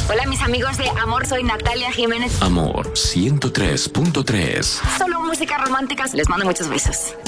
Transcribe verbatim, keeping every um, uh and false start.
Hola, mis amigos de Amor, soy Natalia Jiménez. Amor ciento tres punto tres. Solo música romántica. Les mando muchos besos.